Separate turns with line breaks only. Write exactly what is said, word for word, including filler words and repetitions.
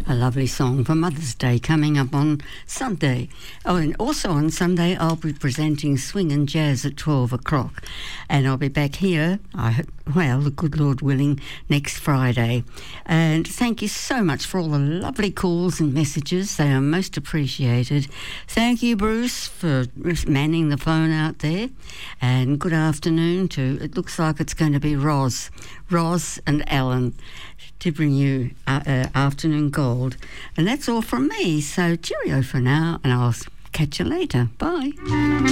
A lovely song for Mother's Day coming up on Sunday. Oh, and also on Sunday I'll be presenting Swing and Jazz at twelve o'clock. And I'll be back here, I hope, well, the good Lord willing, next Friday. And thank you so much for all the lovely calls and messages. They are most appreciated. Thank you, Bruce, for manning the phone out there. And good afternoon to, it looks like it's going to be Roz. Roz and Alan to bring you uh, uh, Afternoon Gold. And that's all from me. So cheerio for now, and I'll catch you later. Bye.